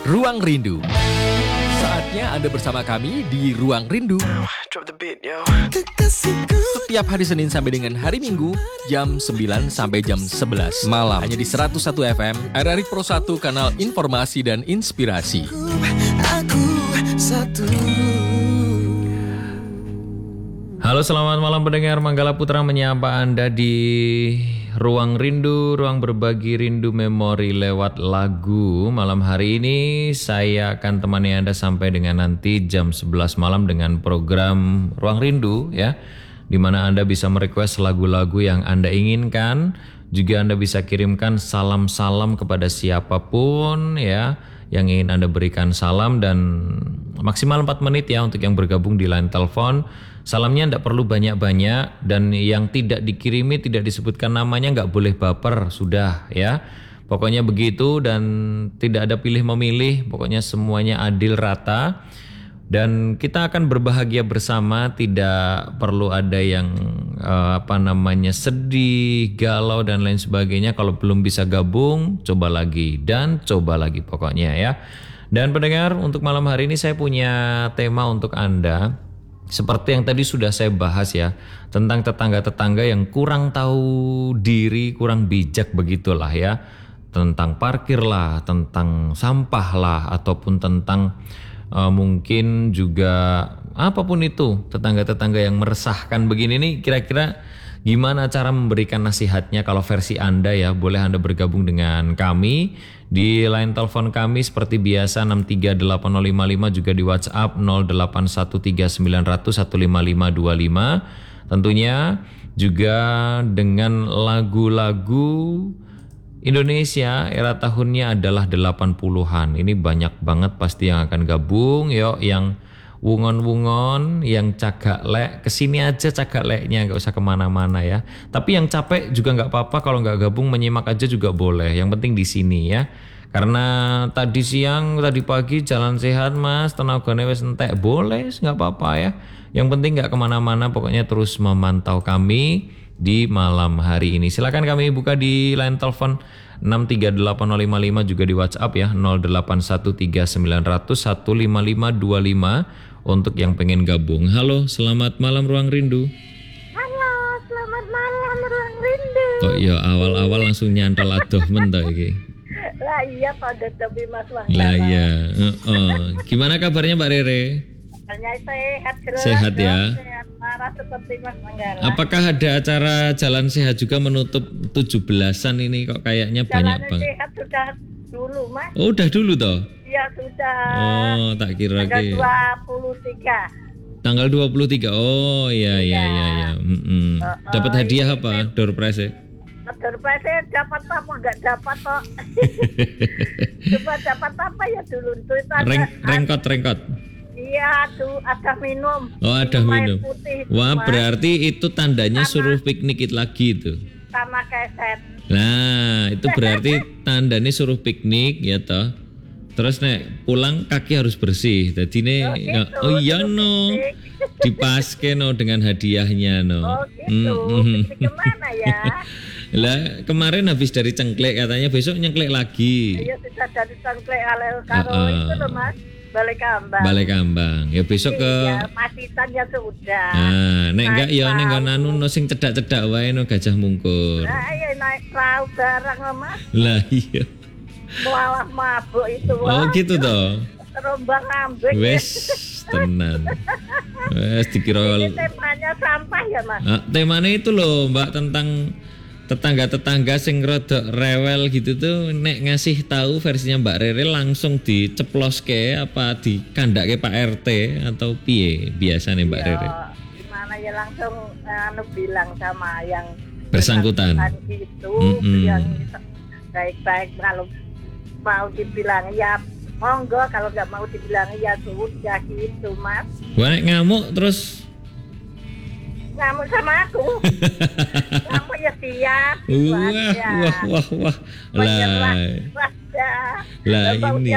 Ruang Rindu. Saatnya Anda bersama kami di Ruang Rindu. Setiap hari Senin sampai dengan hari Minggu, jam 9 sampai jam 11 malam. Hanya di 101 FM, RRI Pro 1, kanal informasi dan inspirasi. Halo, selamat malam pendengar. Manggala Putra menyapa Anda di Ruang Rindu, ruang berbagi rindu memori lewat lagu. Malam hari ini saya akan temani Anda sampai dengan nanti jam 11 malam dengan program Ruang Rindu ya. Di mana Anda bisa merequest lagu-lagu yang Anda inginkan. Juga Anda bisa kirimkan salam-salam kepada siapapun ya yang ingin Anda berikan salam, dan maksimal 4 menit ya untuk yang bergabung di line telepon. Salamnya tidak perlu banyak-banyak, dan yang tidak dikirimi, tidak disebutkan namanya, nggak boleh baper, sudah ya. Pokoknya begitu, dan tidak ada pilih memilih, pokoknya semuanya adil rata. Dan kita akan berbahagia bersama, tidak perlu ada yang sedih, galau dan lain sebagainya. Kalau belum bisa gabung, coba lagi dan coba lagi pokoknya ya. Dan pendengar, untuk malam hari ini saya punya tema untuk Anda. Seperti yang tadi sudah saya bahas ya, tentang tetangga-tetangga yang kurang tahu diri, kurang bijak begitulah ya. Tentang parkir lah, tentang sampah lah, ataupun tentang mungkin juga apapun itu, tetangga-tetangga yang meresahkan begini nih, kira-kira gimana cara memberikan nasihatnya? Kalau versi Anda ya, boleh Anda bergabung dengan kami di line telepon kami seperti biasa 6380555, juga di WhatsApp 081390015525. Tentunya juga dengan lagu-lagu Indonesia era tahunnya adalah 80-an. Ini banyak banget pasti yang akan gabung. Yuk, yang wungon-wungon, yang cagak lek, kesini aja cagak leknya, gak usah kemana-mana ya. Tapi yang capek juga gak apa-apa, kalau gak gabung menyimak aja juga boleh. Yang penting di sini ya. Karena tadi siang, tadi pagi jalan sehat mas, tenaganya wis entek, boleh, gak apa-apa ya. Yang penting gak kemana-mana, pokoknya terus memantau kami di malam hari ini. Silakan kami buka di line telepon 6380555, juga di WhatsApp ya 081390015525 untuk yang pengen gabung. Halo, selamat malam Ruang Rindu. Halo, selamat malam Ruang Rindu. Kok ya awal-awal langsung nyantol adoh men to iki. Lah iya pada tapi Mas Wah. Lah iya, Gimana kabarnya Mbak Rere? Sehat, sehat ya. Sehat marah seperti Mas Manggala. Apakah ada acara jalan sehat juga menutup 17-an ini, kok kayaknya banyak banget? Jalan sehat sudah dulu Mas. Oh, udah dulu toh? Iya sudah. Oh, tak kira Tanggal 23. Tanggal 23. Oh, iya. Dapat hadiah apa? Door prize. Door prize dapat apa enggak dapat kok. Coba dapat apa ya dulu itu Rengkot. Iya, tuh ada minum. Oh, ada minum. Putih, wah, Mas. Berarti itu tandanya suruh piknik lagi itu. Sama keset. Nah, itu berarti tandanya suruh piknik ya toh. Terus nek pulang kaki harus bersih. Jadi oh iya no. Dipaske no dengan hadiahnya no. Oh gitu. Gimana ya? Lah kemarin habis dari cengklek, katanya besok nyengklek lagi. Iya sudah dari cengklek kalau itu loh Mas. Balai Kambang. Ya besok ke Pasitan ya sudah. Nah, nek enggak ya ning anu no sing cedak-cedak wae no Gajah Mungkur. Nah, iya naik perahu barang loh Mas. Lah iya. Malah mabuk itu. Oh gitu toh. Terombang ambing. Wes tenan. Wes dikira. Ini temanya sampah ya Mas. Temanya itu loh Mbak, tentang tetangga-tetangga sing rodok rewel gitu tuh, nek ngasih tahu versinya Mbak Rere langsung diceploske apa dikandake Pak RT atau piye biasanya Mbak Rere? Gimana ya, langsung bilang sama yang bersangkutan gitu, yang baik-baik, kalau mau dibilang ya monggo, kalau nggak mau dibilang ya sudah gitu Mas. Wah, nek ngamuk terus ngamuk sama aku. Aku ya siap. Wah. Lah ini.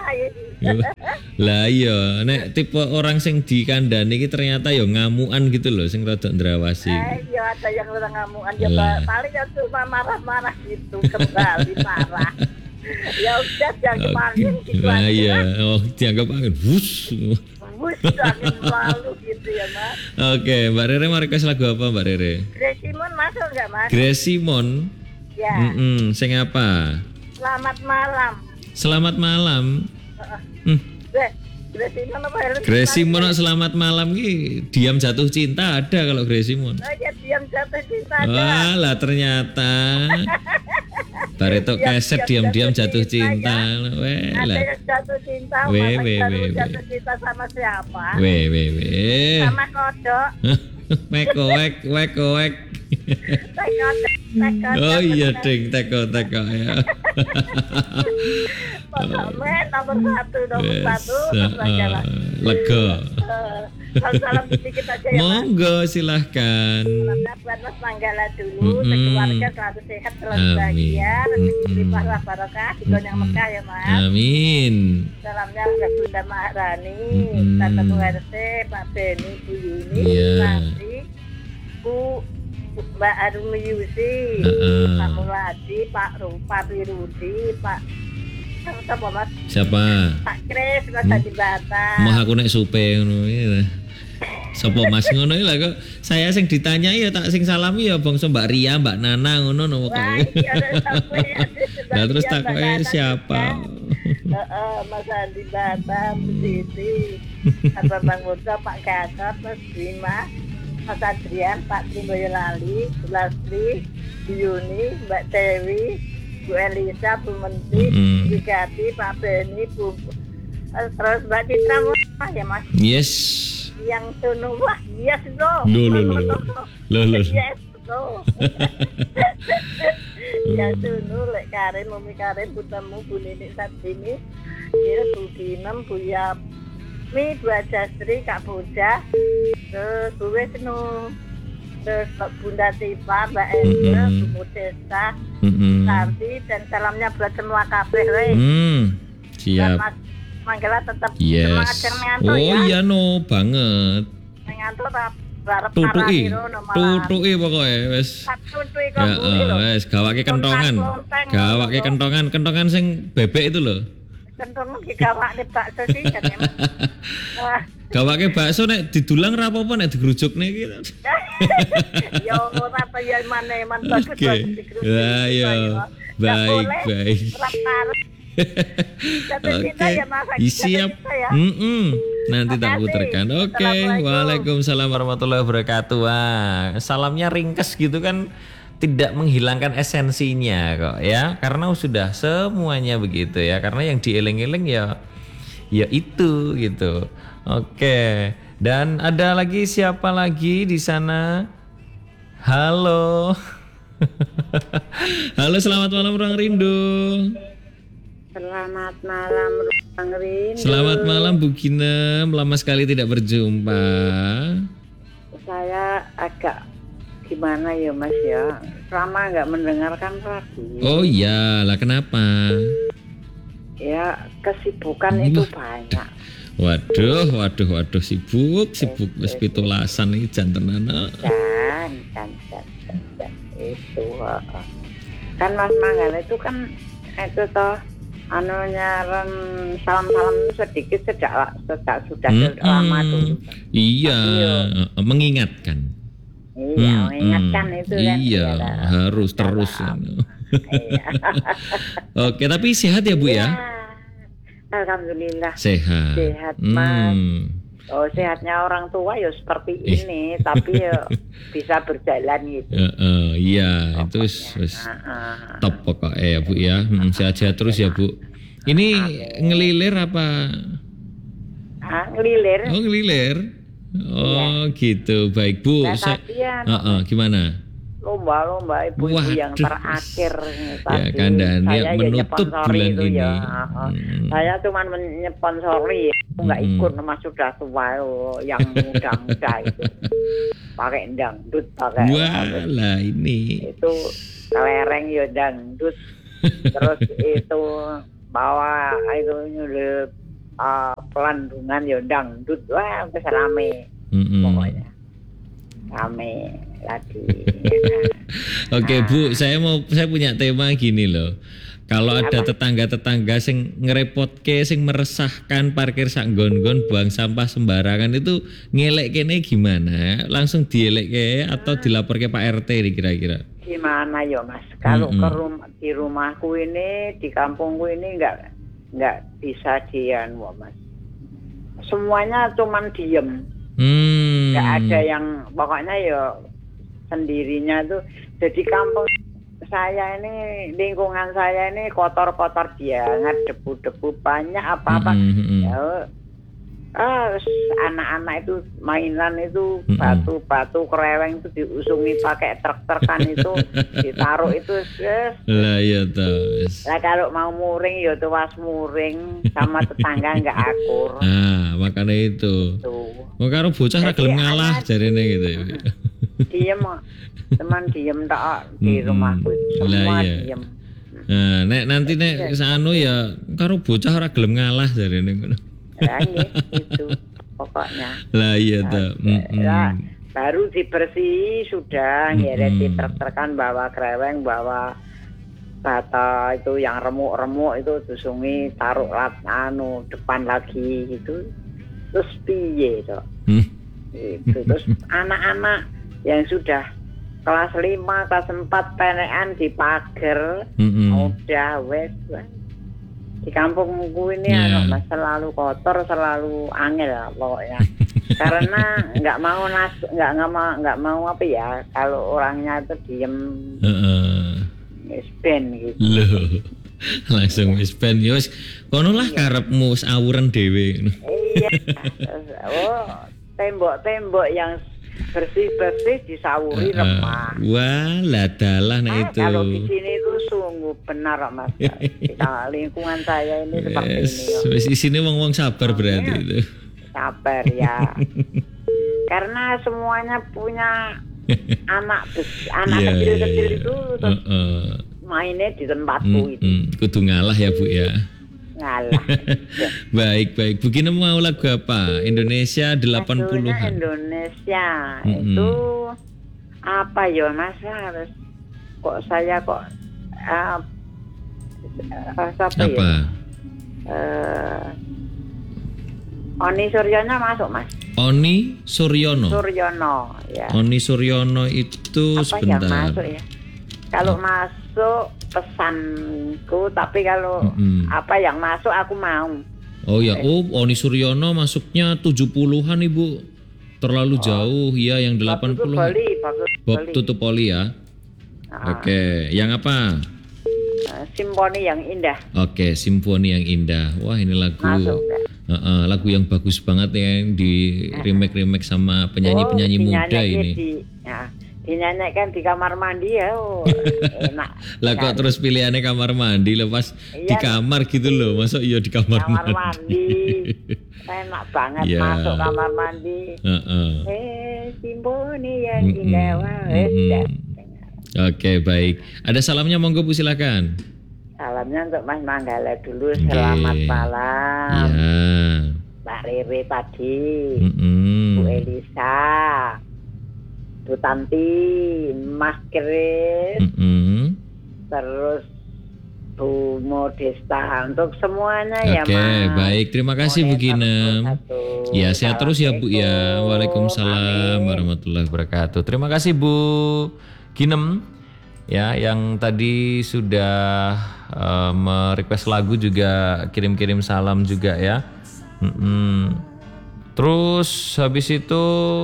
Lah iya, nek tipe orang sing dikandani iki ternyata ya ngamukan gitu loh, sing rada ndrawasi. Iya, ada yang ngamukan ya paling ya cuma marah-marah gitu, kembali marah. Ya udah dianggap angin gitu Nah, aja. iya. Oh, dianggap angin. Wus. Bus angin lalu gitu ya Mas. Oke, Mbak Rere mau request lagu apa Mbak Rere? Grace Simon masuk nggak Mas? Grace Simon. Ya. Sing apa? Selamat malam. Selamat malam. Hmm. Grace Simon apa Helen? Grace Simon selamat malam ki diam jatuh cinta ada kalau Grace Simon. Oh ya diam jatuh cinta aja. Wah lah ternyata Barito keset diam-diam jatuh cinta. Weh Ada lah. yang jatuh cinta, Weh, Mas weh, baru weh, jatuh cinta sama siapa? Weh. Sama kodok. Wek. Tekot. Oh iya ding teko ya. Pokoknya nomor satu. Masalah. Lega. Salam sedikit aja ya Mas. Monggo silahkan. Salamnya buat Mas Manggala dulu, sekeluarga selalu sehat, selalu bahagia, rezeki limpah barokah, di yang Mekah ya Mas. Amin. Salamnya buat Bunda Maharani, Tante RT, Pak Beni, Bu Yuni, Iya. Nanti, Bu Mbak Arumi Yusi, Pak Muladi, Pak Wirudi, Pak siapa Mas? Siapa? Pak Kris, Mas Hadi Batam. Mau aku nek supe ngono iki. Sapa Mas ngono iki lah kok saya sing ditanya ya tak sing salami ya bangsa Mbak Ria, Mbak Nana ngono no kok. Wah, iya ada sampai ya. Lah terus Iya, tak Mbak kowe Nana siapa? juga. Mas Hadi Batam, Bu Siti, Pak Bambang Murta, Pak Gatot, Mas Bima, Mas Adrian, Pak Trimboyo Lali, Bu Lastri, Bu Yuni, Mbak Dewi, Bu Elisa, Bu Menteri, Bu Gati, Pak Beni, Bu terus Mbak Citra Murah ya Mas. Yes. Yang tunu wah yes loh. Loh. Yes loh. Ya tunu lek Karen, Mumi Karen, Bu Temu, Bu Nini Satini, dia Bu Ginem, Bu Yami, Bu Ajastri, Kak Boja, terus Bu Wisnu, terus Bunda Tipa, Mbak Enda, Bu Mudesa, Santi, dan salamnya buat semua kabeh weh. Siap. Mas Manggala tetap Yes. semangat yang ngantuk Oh ya. iya no banget. Ngantuk tak barep Tutuki parah pokoknya wes. Tutuki Ya kok wes gawake kentongan sing bebek itu loh. Kentong iki gawake bakso sih kan ya. Wah, Gawake bakso nek didulang ra apa-apa nek digerujukne iki. yo ora apa ya man bagus Oke. Ya ya. Baik. Oke. Siap. Nanti tak puterkan. Oke. Waalaikumsalam warahmatullahi wabarakatuh. Wah, salamnya ringkes gitu kan tidak menghilangkan esensinya kok ya. Karena sudah semuanya begitu ya. Karena yang dieling-eling ya itu gitu. Oke. Dan ada lagi siapa lagi di sana? Halo. Halo, selamat malam Ruang Rindu. Selamat malam Ruang Rindu. Selamat malam Bu Ginem, lama sekali tidak berjumpa. Saya agak gimana ya Mas ya, lama nggak mendengarkan radio. Oh iya, lah kenapa? Ya kesibukan itu banyak. Waduh, sibuk, wis pitulasan iki jan tenan. Dan itu kan Mas Manggala itu kan itu toh nyaran salam-salam itu sedikit sudah lama dulu. Iya, mengingatkan. Iya, mengingatkan itu kan. Iya, harus terus. Iya. Oke, tapi sehat ya Bu ya? Alhamdulillah. Sehat. Sehat Mas. Oh, sehatnya orang tua ya seperti ini, tapi ya bisa berjalan gitu. Iya, itu wis top pokoknya ya Bu ya. Sehat-sehat terus ya Bu. Ini ngelilir apa? Ngelilir. Oh, ngelilir. Oh, gitu. Baik Bu. Nah, tapi ya, gimana? Lomba ibu-ibu yang terakhir ya kan dan saya menutup bulan itu ini. Saya cuma menyponsori, nggak ikut Mas sudah tua yang muda-muda itu pakai dangdut pakai. Walah ini. Itu kelereng ya dangdut, terus itu bawa itu nyulut pelandungan ya dangdut, wah bisa rame pokoknya rame lagi. Oke Bu, saya punya tema gini loh. Kalau ada tetangga-tetangga sing ngerepotke, sing meresahkan parkir sak nggon-nggon buang sampah sembarangan itu ngelek kene gimana? Langsung dielek atau dilaporke Pak RT ini kira-kira? Gimana ya Mas? Kalau di rumahku ini, di kampungku ini nggak bisa dian Mas. Semuanya cuman diem. Nggak ada yang pokoknya ya sendirinya tuh. Jadi kampung saya ini, lingkungan saya ini kotor-kotor banget, debu-debu banyak apa-apa. Ya, anak-anak itu mainan itu batu-batu kereweng itu diusungi pakai truk-trukan itu ditaruh itu. Lah ya toh. Lah kalau mau muring ya tuas muring sama tetangga nggak akur. Makanya itu. Mau karo bocah ra gelem ngalah jarene gitu ya. Diem teman diem tak di rumahku semua diem. Nah, nanti sanu ya karo bocah ora gelem ngalah jarene ngono. Ya itu pokoknya. Lah iya toh. Baru dibersih sudah ngeret truk-trukan bawa kereweng, bawa bata itu yang remuk-remuk itu disungi taruh depan lagi gitu. Terus piye toh? Itu terus anak-anak yang sudah kelas 5, kelas 4 penekan di pagar, udah wes. Di kampungku ini Mas selalu kotor, selalu angel pokoknya. Karena nggak mau apa ya, kalau orangnya itu diem, ben gitu. Loh, langsung ben yos, kono lah karepmu awuren dhewe. Iya. Tembok-tembok yang bersih-bersih disawuri remah. Wah, lah dalah itu. Kalau di sini itu sungguh benar Mas. Lingkungan saya ini seperti ini. Di sini wong-wong sabar berarti itu. Sabar ya. Karena semuanya punya anak kecil-kecil itu terus mainnya di tempatku itu. Kudu ngalah ya Bu ya. Ngalah. Baik. Begini mau lagu apa? Indonesia 80-an. Indonesia itu apa ya Mas? Harus saya siapa ya? Oni Suryono masuk Mas. Oni Suryono ya. Oni Suryono itu apa sebentar. Yang masuk ya? Kalau masuk pesanku, tapi kalau apa yang masuk aku mau. Oh ya, Oni Suryono masuknya 70-an Ibu. Terlalu jauh ya, yang 80-an. Bob Tutup Poli ya. Oke, yang apa? Simfoni yang indah. Oke, Simfoni yang indah. Wah, ini lagu lagu yang bagus banget ya, yang di remake sama penyanyi-penyanyi muda ini. Dinyanyikan di kamar mandi ya, enak. Lah kok terus pilihannya kamar mandi lepas di kamar gitu loh, masuk iya di kamar mandi. Enak banget masuk kamar mandi. Simfoni yang indah. Oke, baik. Ada salamnya monggo Bu, silakan. Salamnya untuk Mas Manggala dulu. Selamat malam. Ya. Mbak Rere tadi. Bu Elisa. Bu Tanti, Mas Kris, terus Bu Modesta, untuk semuanya ya Mas. Oke, baik. Terima kasih Bu Ginem. Ya, sehat terus ya Bu ya. Waalaikumsalam warahmatullahi wabarakatuh. Terima kasih Bu Ginem ya, yang tadi sudah merequest lagu, juga kirim-kirim salam juga ya. Terus habis itu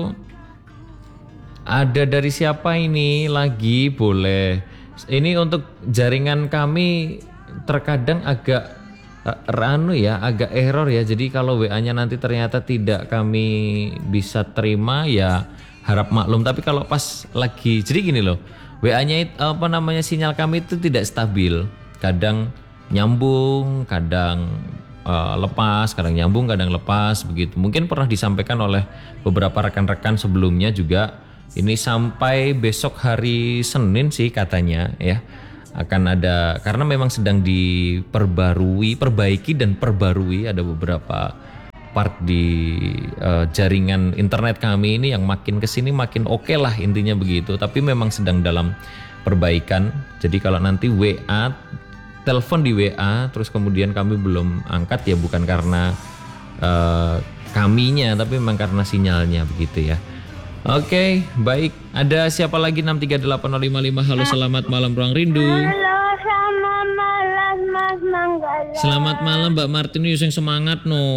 ada dari siapa ini lagi, boleh. Ini untuk jaringan kami terkadang agak agak error ya. Jadi kalau WA-nya nanti ternyata tidak kami bisa terima ya harap maklum. Tapi kalau pas lagi, jadi gini loh, WA-nya sinyal kami itu tidak stabil. Kadang nyambung, kadang lepas, kadang nyambung, kadang lepas begitu. Mungkin pernah disampaikan oleh beberapa rekan-rekan sebelumnya juga. Ini sampai besok hari Senin sih katanya ya akan ada, karena memang sedang perbaiki dan perbarui, ada beberapa part di jaringan internet kami ini yang makin kesini makin oke lah, intinya begitu. Tapi memang sedang dalam perbaikan. Jadi kalau nanti WA telepon di WA terus kemudian kami belum angkat ya bukan karena kaminya tapi memang karena sinyalnya begitu ya. Oke, baik. Ada siapa lagi 6380555. Halo, selamat malam Ruang Rindu. Halo, selamat malam Mas Manggala. Selamat malam Mbak Martini yang semangat no.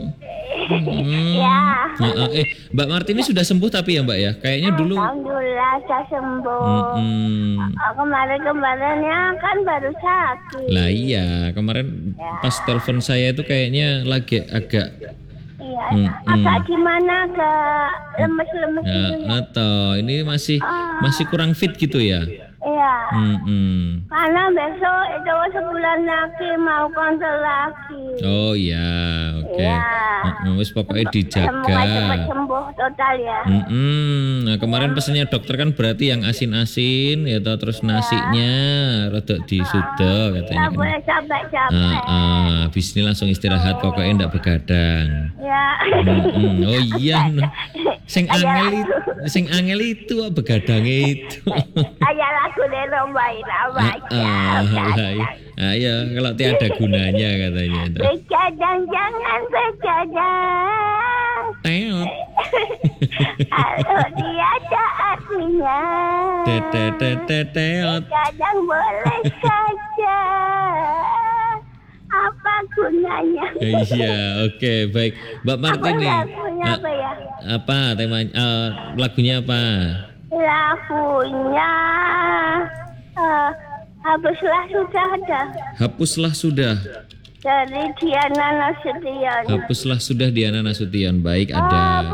Ya. Mbak Martini sudah sembuh tapi ya Mbak ya. Kayaknya dulu. Alhamdulillah saya sembuh. Kemarin-kemarinnya kan baru sakit. Lah iya, kemarin pas telepon saya itu kayaknya lagi agak Iya, agak gimana ke lemes-lemes ya, gitu ya. atau ini masih kurang fit gitu ya. Iya. Karena besok itu sebulan lagi mau kontrol lagi. Oh iya, oke. Iya. Wis pokoknya dijaga. Semoga cepat sembuh total ya. Nah kemarin pesannya dokter kan berarti yang asin-asin ya toh, terus nasinya rada disuda katanya. Nggak boleh capek-capek. Habis ini langsung istirahat pokoknya ndak begadang. Ya. Oh iya no. Sing angel itu begadangnya itu. Ayah lagu Lomba Irama. Ayo kalau tiada gunanya katanya itu. Begadang jangan begadang. Teot. Kalau tiada artinya. Teot. Begadang boleh saja. Apa gunanya? Iya, oke, baik. Mbak Martini. Lagunya apa ya? Apa temanya? Lagunya apa? Lagunya hapuslah sudah ada Hapuslah sudah. dari Diana Nasution. Hapuslah sudah Diana Nasution. Baik, ada.